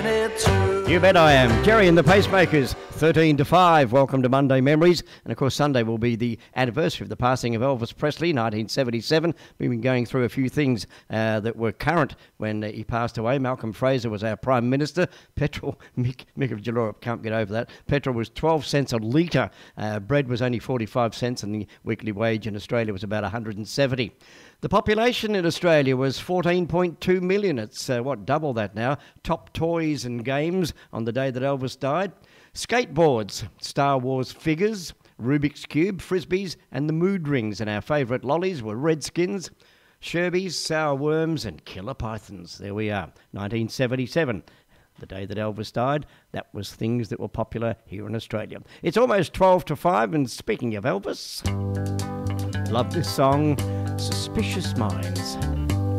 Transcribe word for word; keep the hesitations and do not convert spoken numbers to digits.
You bet I am. Jerry and the Pacemakers, thirteen to five. Welcome to Monday Memories. And of course, Sunday will be the anniversary of the passing of Elvis Presley, nineteen seventy-seven. We've been going through a few things uh, that were current when uh, he passed away. Malcolm Fraser was our Prime Minister. Petrol, Mick, Mick of Jalora can't get over that. Petrol was twelve cents a litre. Uh, bread was only forty-five cents, and the weekly wage in Australia was about one hundred seventy. The population in Australia was fourteen point two million. It's, uh, what, double that now. Top toys and games on the day that Elvis died. Skateboards, Star Wars figures, Rubik's Cube, Frisbees and the mood rings. And our favourite lollies were Redskins, Sherbies, sour worms and killer pythons. There we are, nineteen seventy-seven. The day that Elvis died, that was things that were popular here in Australia. It's almost twelve to five, and speaking of Elvis, love this song, Suspicious Minds.